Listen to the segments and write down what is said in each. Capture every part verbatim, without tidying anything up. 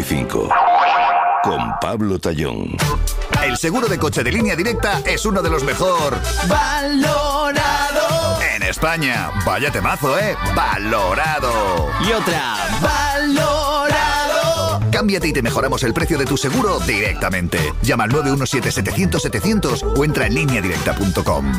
veinticinco. Con Pablo Tallón. El seguro de coche de Línea Directa es uno de los mejor valorado en España. Vaya temazo, ¿eh? Valorado. Y otra, valorado. Cámbiate y te mejoramos el precio de tu seguro directamente. Llama al nueve uno siete, setecientos, setecientos o entra en línea directa punto com.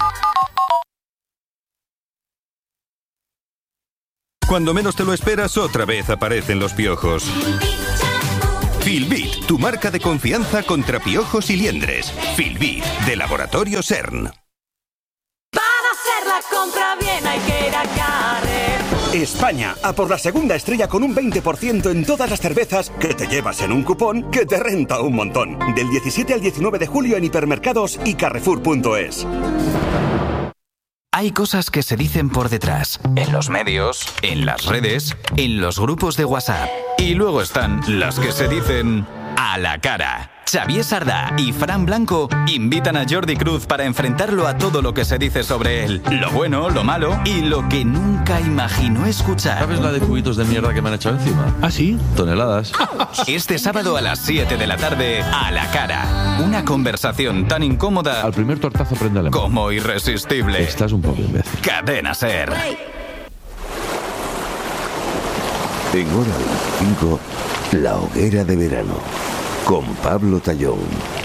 Cuando menos te lo esperas, otra vez aparecen los piojos. Filbit, tu marca de confianza contra piojos y liendres. Filbit, de Laboratorio CERN. Para hacer la compra bien hay que ir a Carrer. España, a por la segunda estrella con un veinte por ciento en todas las cervezas que te llevas en un cupón que te renta un montón. Del diecisiete al diecinueve de julio en hipermercados y carrefour punto es. Hay cosas que se dicen por detrás, en los medios, en las redes, en los grupos de WhatsApp. Y luego están las que se dicen a la cara. Xavier Sardá y Fran Blanco invitan a Jordi Cruz para enfrentarlo a todo lo que se dice sobre él. Lo bueno, lo malo y lo que nunca imaginó escuchar. ¿Sabes la de cubitos de mierda que me han echado encima? ¿Ah, sí? Toneladas. Este sábado a las siete de la tarde, a la cara. Una conversación tan incómoda... Al primer tortazo prende la mano. Como irresistible. Estás un poco imbécil. Cadena SER. En Hora veinticinco, la hoguera de verano. Con Pablo Tallón.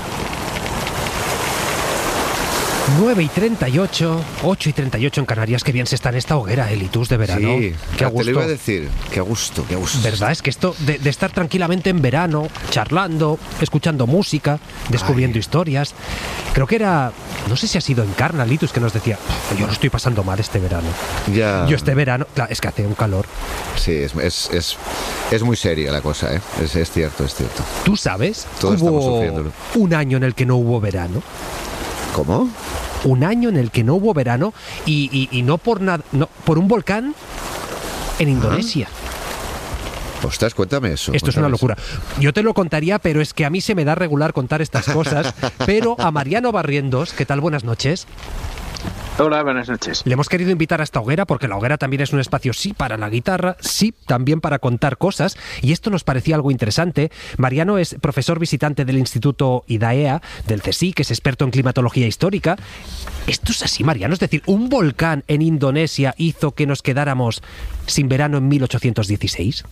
nueve y treinta y ocho, ocho y treinta y ocho en Canarias. Qué bien se está en esta hoguera, Elitus, de verano. Sí, qué a gusto. te lo iba a decir. Qué a gusto, qué a gusto. ¿Verdad? Es que esto de, de estar tranquilamente en verano, charlando, escuchando música, descubriendo Ay. historias. Creo que era, no sé si ha sido Encarna, Elitus, que nos decía, yo lo estoy pasando mal este verano. Ya. Yo este verano, claro, es que hace un calor. Sí, es, es, es, es muy seria la cosa, ¿eh? Es, es cierto, es cierto. ¿Tú sabes? Todos estamos hubo sufriéndolo. Un año en el que no hubo verano. ¿Cómo? Un año en el que no hubo verano y, y, y no por nada, no, por un volcán en Indonesia. ¿Ah? Ostras, cuéntame eso. Esto cuéntame es una locura. Eso. Yo te lo contaría, pero es que a mí se me da regular contar estas cosas. Pero a Mariano Barrientos, ¿qué tal? Buenas noches. Hola, buenas noches. Le hemos querido invitar a esta hoguera porque la hoguera también es un espacio, sí, para la guitarra, sí, también para contar cosas, y esto nos parecía algo interesante. Mariano es profesor visitante del Instituto IDAEA, del CSIC, que es experto en climatología histórica. ¿Esto es así, Mariano? Es decir, ¿un volcán en Indonesia hizo que nos quedáramos sin verano en mil ochocientos dieciséis?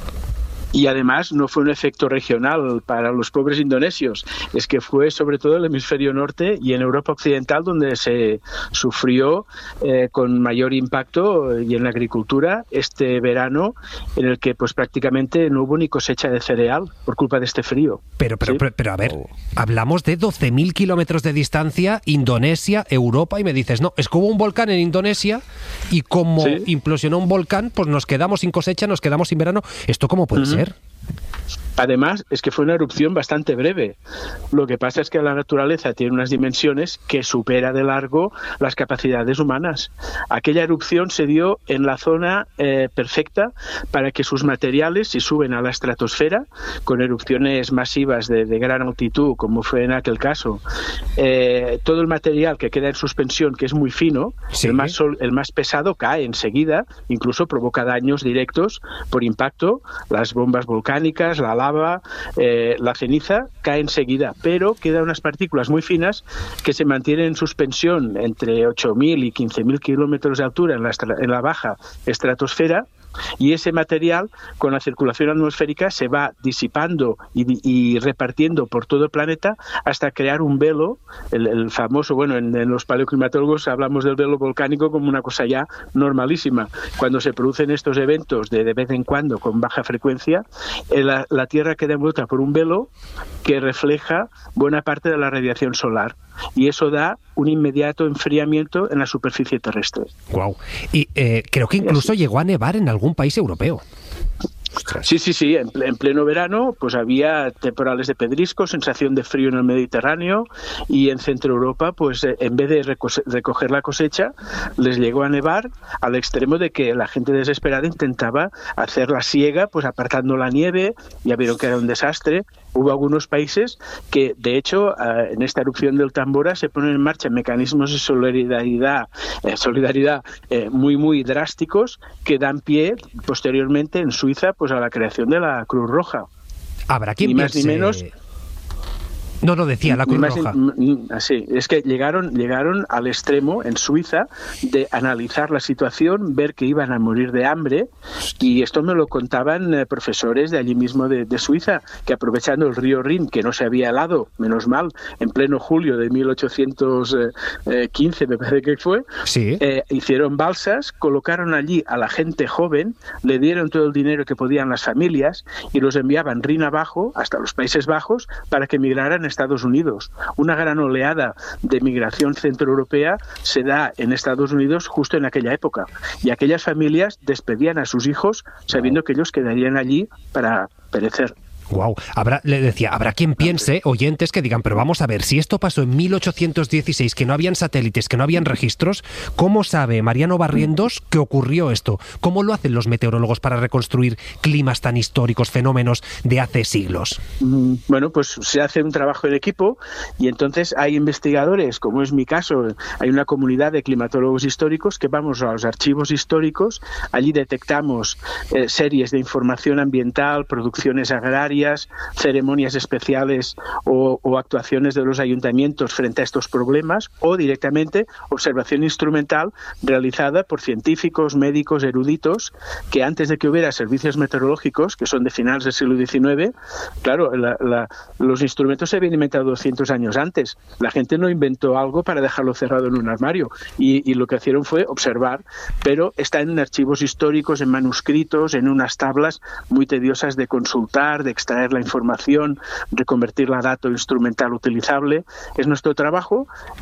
Y además no fue un efecto regional para los pobres indonesios, es que fue sobre todo en el hemisferio norte y en Europa occidental donde se sufrió eh, con mayor impacto, y en la agricultura, este verano en el que pues prácticamente no hubo ni cosecha de cereal por culpa de este frío. Pero, pero, ¿sí? pero, pero a ver, hablamos de doce mil kilómetros de distancia, Indonesia, Europa, y me dices, no, es que hubo un volcán en Indonesia y como ¿sí? implosionó un volcán, pues nos quedamos sin cosecha, nos quedamos sin verano. ¿Esto cómo puede uh-huh. ser? Además, es que fue una erupción bastante breve. Lo que pasa es que la naturaleza tiene unas dimensiones que supera de largo las capacidades humanas. Aquella erupción se dio en la zona eh, perfecta para que sus materiales, si suben a la estratosfera, con erupciones masivas de, de gran altitud, como fue en aquel caso, eh, todo el material que queda en suspensión, que es muy fino, sí. el, más sol, el más pesado cae enseguida, incluso provoca daños directos por impacto, las bombas volcánicas, la lava, Eh, la ceniza cae enseguida, pero quedan unas partículas muy finas que se mantienen en suspensión entre ocho mil y quince mil kilómetros de altura en la, en la baja estratosfera, y ese material con la circulación atmosférica se va disipando y, y repartiendo por todo el planeta hasta crear un velo, el, el famoso, bueno, en, en los paleoclimatólogos hablamos del velo volcánico como una cosa ya normalísima. Cuando se producen estos eventos de, de vez en cuando con baja frecuencia, eh, la, la Tierra queda envuelta por un velo que refleja buena parte de la radiación solar, y eso da un inmediato enfriamiento en la superficie terrestre. Wow. Y eh, creo que incluso llegó a nevar en algún país europeo. Sí, sí, sí, en, en pleno verano pues había temporales de pedrisco, sensación de frío en el Mediterráneo, y en Centro Europa pues en vez de reco- recoger la cosecha les llegó a nevar al extremo de que la gente desesperada intentaba hacer la siega pues apartando la nieve. Ya vieron que era un desastre. Hubo algunos países que, de hecho, eh, en esta erupción del Tambora se ponen en marcha mecanismos de solidaridad, eh, solidaridad eh, muy, muy drásticos que dan pie posteriormente en Suiza pues a la creación de la Cruz Roja. Habrá quien ni más piense... ni menos... No, no, decía la Cruz Roja. Sí, es que llegaron, llegaron al extremo en Suiza de analizar la situación, ver que iban a morir de hambre, y esto me lo contaban eh, profesores de allí mismo de, de Suiza, que aprovechando el río Rin, que no se había helado, menos mal, en pleno julio de mil ochocientos quince, me parece que fue, sí. eh, hicieron balsas, colocaron allí a la gente joven, le dieron todo el dinero que podían las familias y los enviaban Rin abajo, hasta los Países Bajos, para que migraran Estados Unidos. Una gran oleada de migración centroeuropea se da en Estados Unidos justo en aquella época, y aquellas familias despedían a sus hijos sabiendo que ellos quedarían allí para perecer. Wow, habrá, le decía, habrá quien piense, oyentes, que digan, pero vamos a ver, si esto pasó en mil ochocientos dieciséis, que no habían satélites, que no habían registros, ¿cómo sabe Mariano Barrientos que ocurrió esto? ¿Cómo lo hacen los meteorólogos para reconstruir climas tan históricos, fenómenos de hace siglos? Bueno, pues se hace un trabajo en equipo, y entonces hay investigadores, como es mi caso, hay una comunidad de climatólogos históricos que vamos a los archivos históricos, allí detectamos eh, series de información ambiental, producciones agrarias, ceremonias especiales o, o actuaciones de los ayuntamientos frente a estos problemas, o directamente observación instrumental realizada por científicos, médicos, eruditos, que antes de que hubiera servicios meteorológicos, que son de finales del siglo diecinueve, claro, la, la, los instrumentos se habían inventado doscientos años antes. La gente no inventó algo para dejarlo cerrado en un armario, y, y lo que hicieron fue observar, pero está en archivos históricos, en manuscritos, en unas tablas muy tediosas de consultar, de extraer la información, de convertirla a dato instrumental utilizable. Es nuestro trabajo,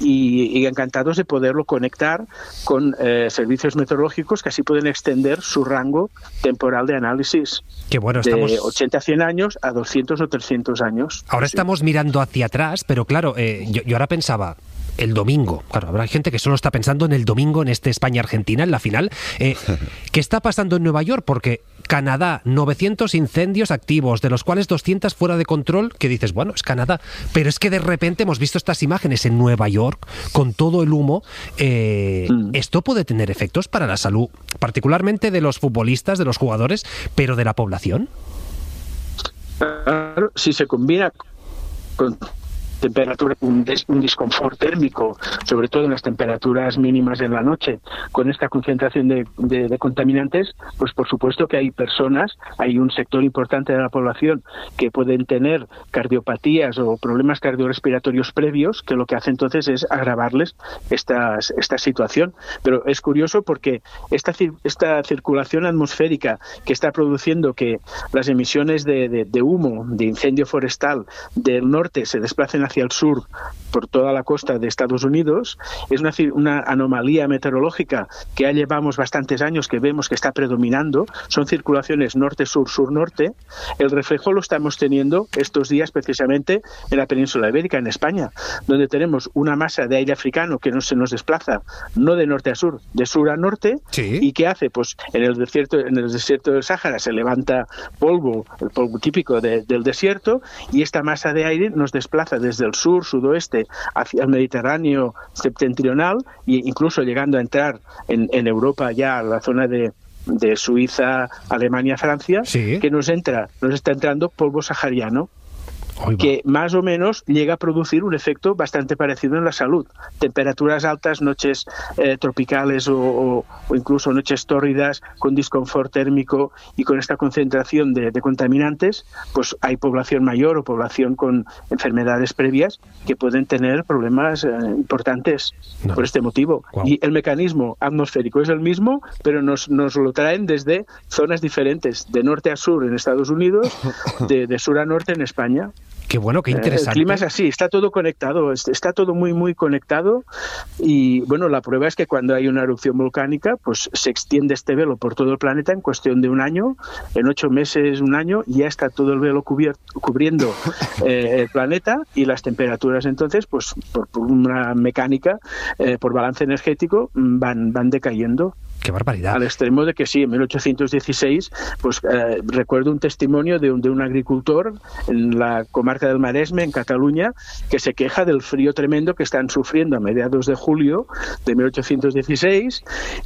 y, y encantados de poderlo conectar con eh, servicios meteorológicos que así pueden extender su rango temporal de análisis. Qué bueno, estamos... de ochenta a cien años a doscientos o trescientos años. Ahora sí. Estamos mirando hacia atrás, pero claro, eh, yo, yo ahora pensaba... El domingo, claro, habrá gente que solo está pensando en el domingo en este España-Argentina, en la final. Eh, ¿Qué está pasando en Nueva York? Porque Canadá, novecientos incendios activos, de los cuales doscientos fuera de control, que dices, bueno, es Canadá. Pero es que de repente hemos visto estas imágenes en Nueva York, con todo el humo. Eh, mm. Esto puede tener efectos para la salud, particularmente de los futbolistas, de los jugadores, pero de la población. Claro, si se combina con temperatura, un, des, un disconfort térmico, sobre todo en las temperaturas mínimas en la noche, con esta concentración de, de, de contaminantes, pues por supuesto que hay personas, hay un sector importante de la población que pueden tener cardiopatías o problemas cardiorrespiratorios previos, que lo que hace entonces es agravarles esta, esta situación. Pero es curioso porque esta, esta circulación atmosférica que está produciendo que las emisiones de, de, de humo, de incendio forestal del norte se desplacen hacia el sur por toda la costa de Estados Unidos, es una, una anomalía meteorológica que ya llevamos bastantes años que vemos que está predominando. Son circulaciones norte-sur, sur-norte. El reflejo lo estamos teniendo estos días precisamente en la península ibérica, en España, donde tenemos una masa de aire africano que no se nos desplaza no de norte a sur, de sur a norte. ¿Sí? ¿Y qué hace? Pues en el desierto, en el desierto del Sáhara se levanta polvo, el polvo típico de, del desierto, y esta masa de aire nos desplaza desde el sur, sudoeste, hacia el Mediterráneo septentrional, e incluso llegando a entrar en, en Europa, ya a la zona de, de Suiza, Alemania, Francia, ¿sí? Que nos entra, nos está entrando polvo sahariano, que más o menos llega a producir un efecto bastante parecido en la salud. Temperaturas altas, noches eh, tropicales o, o, o incluso noches tórridas con disconfort térmico y con esta concentración de, de contaminantes, pues hay población mayor o población con enfermedades previas que pueden tener problemas eh, importantes no. por este motivo. Wow. Y el mecanismo atmosférico es el mismo, pero nos, nos lo traen desde zonas diferentes, de norte a sur en Estados Unidos, de, de sur a norte en España. Qué bueno, qué interesante. El clima es así, está todo conectado, está todo muy, muy conectado, y bueno, la prueba es que cuando hay una erupción volcánica, pues se extiende este velo por todo el planeta en cuestión de un año, en ocho meses, un año, y ya está todo el velo cubierto, cubriendo eh, el planeta, y las temperaturas entonces, pues por, por una mecánica, eh, por balance energético, van, van decayendo. ¡Qué barbaridad! Al extremo de que sí, en mil ochocientos dieciséis, pues eh, recuerdo un testimonio de un, de un agricultor en la comarca del Maresme, en Cataluña, que se queja del frío tremendo que están sufriendo a mediados de julio de mil ochocientos dieciséis,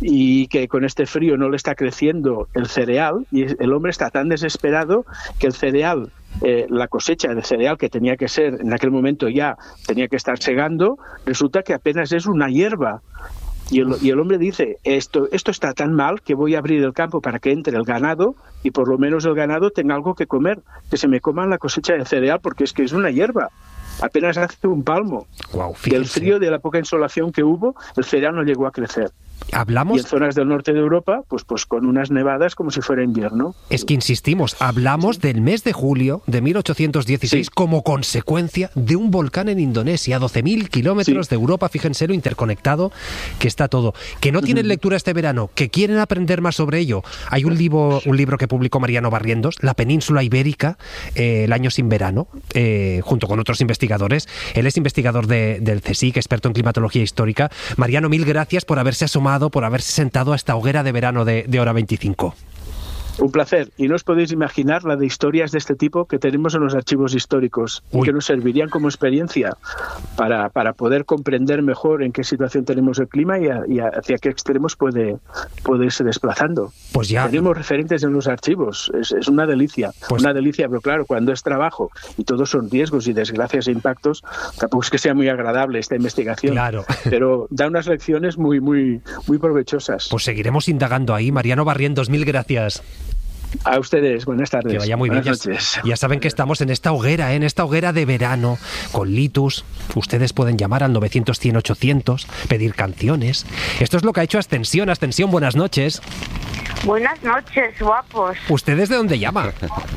y que con este frío no le está creciendo el cereal, y el hombre está tan desesperado que el cereal eh, la cosecha de cereal que tenía que ser, en aquel momento ya tenía que estar segando, resulta que apenas es una hierba. Y el, y el hombre dice, esto, esto está tan mal que voy a abrir el campo para que entre el ganado y por lo menos el ganado tenga algo que comer, que se me coman la cosecha de cereal porque es que es una hierba. Apenas hace un palmo. Wow, del frío, de la poca insolación que hubo, el cereal no llegó a crecer. Hablamos... Y en zonas del norte de Europa, pues, pues con unas nevadas como si fuera invierno. Es que insistimos, hablamos sí. del mes de julio de mil ochocientos dieciséis sí. como consecuencia de un volcán en Indonesia, a doce mil kilómetros sí. de Europa, fíjense lo interconectado que está todo. Que no tienen uh-huh. lectura este verano, que quieren aprender más sobre ello. Hay un libro, un libro que publicó Mariano Barrientos, La península ibérica, eh, el año sin verano, eh, junto con otros investigadores. Él es investigador de, del CSIC, experto en climatología histórica. Mariano, mil gracias por haberse asomado, por haberse sentado a esta hoguera de verano de, de Hora veinticinco. Un placer. Y no os podéis imaginar la de historias de este tipo que tenemos en los archivos históricos y que nos servirían como experiencia para, para poder comprender mejor en qué situación tenemos el clima y, a, y a, hacia qué extremos puede, puede irse desplazando. Pues ya. Tenemos referentes en los archivos. Es, es una delicia. Pues... Una delicia, pero claro, cuando es trabajo y todos son riesgos y desgracias e impactos, tampoco es que sea muy agradable esta investigación. Claro. Pero da unas lecciones muy, muy, muy provechosas. Pues seguiremos indagando ahí. Mariano Barrientos, mil gracias. A ustedes, buenas tardes. Que vaya muy bien. Buenas noches. Ya saben que estamos en esta hoguera, ¿eh? en esta hoguera de verano, con Litus. Ustedes pueden llamar al novecientos, cien, ochocientos, pedir canciones. Esto es lo que ha hecho Ascensión. Ascensión, buenas noches. Buenas noches, guapos. ¿Usted desde dónde llama?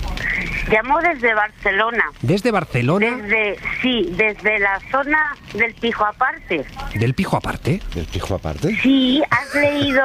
Llamo desde Barcelona. ¿Desde Barcelona? Desde, sí, desde la zona del Pijo Aparte. ¿Del Pijo Aparte? ¿Del Pijo Aparte? Sí, has leído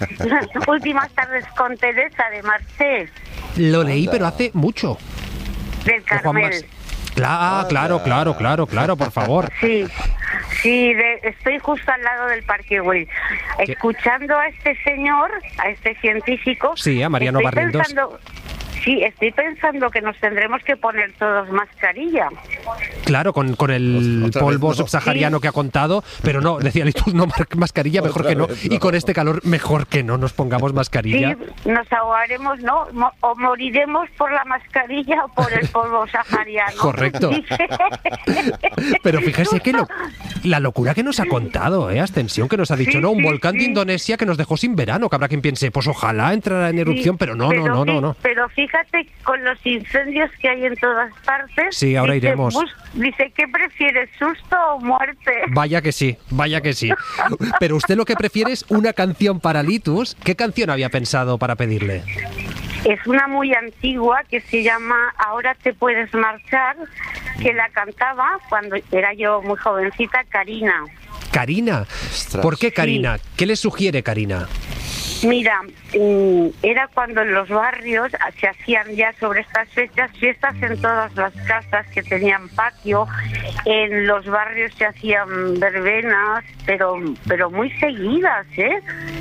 Últimas tardes con Teresa de Marcés. Lo leí, pero hace mucho. Del Carmel. Claro, claro, claro, claro, claro, por favor. Sí, sí, de, estoy justo al lado del Parque Güell. Escuchando a este señor, a este científico. Sí, a Mariano Barrientos. Pensando, sí, estoy pensando que nos tendremos que poner todos mascarilla. Claro, con, con el Otra polvo vez, no. subsahariano sí. que ha contado, pero no, decía Litus, no, mascarilla mejor Otra que no. no. Y con este calor, mejor que no nos pongamos mascarilla. Sí, nos ahogaremos, ¿no? O moriremos por la mascarilla o por el polvo sahariano. Correcto. Pero fíjese que lo, la locura que nos ha contado, ¿eh? Ascensión, que nos ha dicho, sí, no, un sí, volcán sí. de Indonesia que nos dejó sin verano, que habrá quien piense, pues ojalá entrara en erupción, sí, pero no, pero no, no, no, no. Pero fíjate, con los incendios que hay en todas partes... Sí, ahora dice, iremos. Bus, dice, ¿qué prefieres, susto o muerte? Vaya que sí, vaya que sí. Pero usted lo que prefiere es una canción para Litus. ¿Qué canción había pensado para pedirle? Es una muy antigua que se llama Ahora te puedes marchar, que la cantaba cuando era yo muy jovencita, Karina. ¿Karina? Ostras. ¿Por qué Karina? Sí. ¿Qué le sugiere Karina? Mira, era cuando en los barrios se hacían ya sobre estas fechas fiestas en todas las casas que tenían patio. En los barrios se hacían verbenas, pero pero muy seguidas, ¿eh?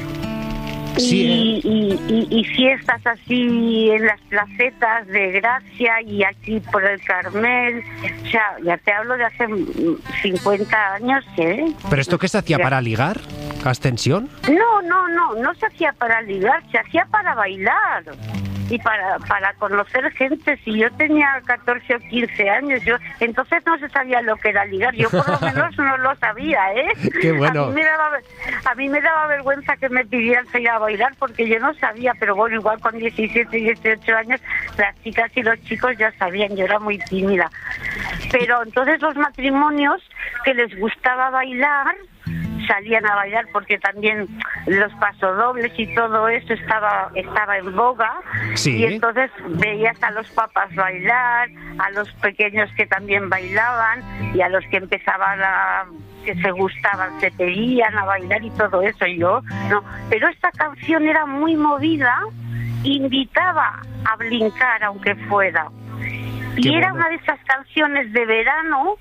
Sí, y, y, y, y fiestas así en las placetas de Gracia y aquí por el Carmel. O sea, ya te hablo de hace cincuenta años, ¿eh? ¿Pero esto qué se hacía, para ligar? ¿Ascensión? No, no, no, no se hacía para ligar, se hacía para bailar y para para conocer gente. Si yo tenía catorce o quince años, yo entonces no se sabía lo que era ligar. Yo por lo menos no lo sabía, ¿eh? Qué bueno. A mí me daba, a mí me daba vergüenza que me pidieran salir a bailar porque yo no sabía, pero bueno, igual con diecisiete, dieciocho años las chicas y los chicos ya sabían, yo era muy tímida. Pero entonces los matrimonios que les gustaba bailar salían a bailar porque también los pasodobles y todo eso estaba estaba en boga. Sí. Y entonces veías a los papás bailar, a los pequeños que también bailaban y a los que empezaban a que se gustaban se pedían a bailar y todo eso. Y yo no, pero esta canción era muy movida, invitaba a brincar aunque fuera. Y Qué era bueno. Una de esas canciones de verano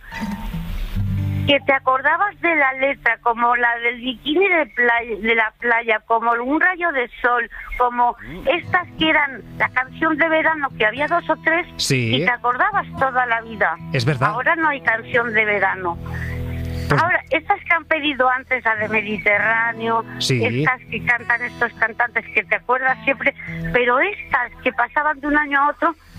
que te acordabas de la letra, como la del bikini de, playa, de la playa, como un rayo de sol, como estas que eran la canción de verano, que había dos o tres, sí. y te acordabas toda la vida. Es verdad. Ahora no hay canción de verano. Pues... Ahora, estas que han pedido antes, la de Mediterráneo, sí. estas que cantan estos cantantes que te acuerdas siempre, pero estas que pasaban de un año a otro,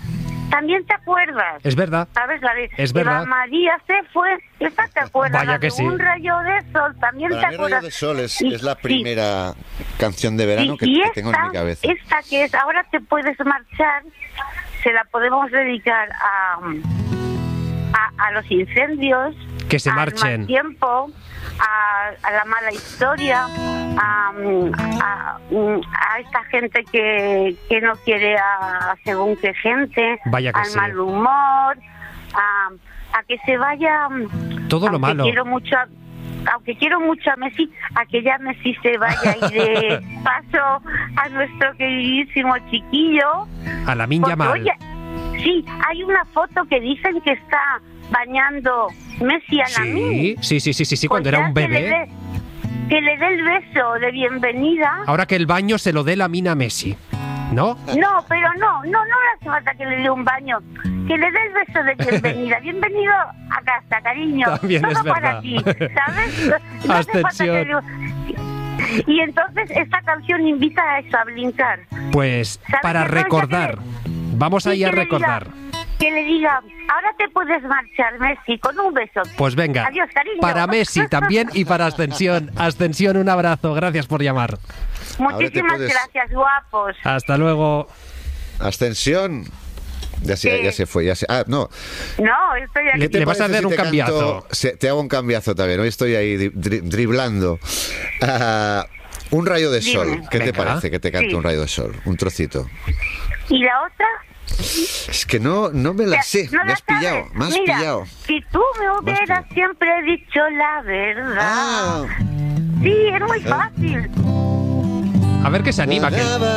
también te acuerdas. Es verdad. ¿Sabes? La de Es verdad. Eva María se fue. Esta te acuerdas. Vaya La que de sí. Un rayo de sol. También Para te mí acuerdas. Rayo de Sol es, Y- es la sí. primera canción de verano Y- que, y que esta, tengo en mi cabeza. Esta que es Ahora te puedes marchar, se la podemos dedicar a, a, a los incendios, Que se al marchen. mal tiempo, a, a la mala historia, a, a, a esta gente que, que no quiere a, a según qué gente, Vaya que al sí. mal humor, a, a que se vaya Todo lo aunque malo. quiero mucho a- aunque quiero mucho a Messi, a que ya Messi se vaya y de paso a nuestro queridísimo chiquillo. A la Min Porque, Yamal. oye, sí, hay una foto que dicen que está bañando Messi a la Sí, sí, sí, sí, sí, sí, cuando Pues era ya un que le bebé. dé- Que le dé el beso de bienvenida. Ahora que el baño se lo dé la Mina Messi, ¿no? No, pero no, no, no le hace falta que le dé un baño. Que le dé el beso de bienvenida. Bienvenido a casa, cariño. También Todo es para verdad. ti, ¿sabes? No hace falta que Ascensión. le- Y entonces esta canción invita a eso, a brincar. Pues ¿Sabes para qué cosa recordar. Vamos Sí, ahí a que le recordar. diga- Que le diga, ahora te puedes marchar, Messi, con un beso. Pues venga. Adiós, cariño. Para Messi también y para Ascensión. Ascensión, un abrazo. Gracias por llamar. Muchísimas puedes- gracias, guapos. Hasta luego. Ascensión. Ya se, Sí. ya se fue, ya se... Ah, no. No, estoy aquí. Le- ¿Qué te vas a parece hacer un te canto- cambiazo? se- te hago un cambiazo también. Hoy estoy ahí dri- dri- driblando. Ah, un rayo de Dime. sol. ¿Qué te Venga. parece que te cante Sí. un rayo de sol? Un trocito. ¿Y la otra? Es que no, no me la sé. ¿No Me la has pillado, sabes? me has Mira, pillado. si tú me hubieras pillado. siempre dicho la verdad. Ah. Sí, es muy fácil. A ver qué se anima. Que...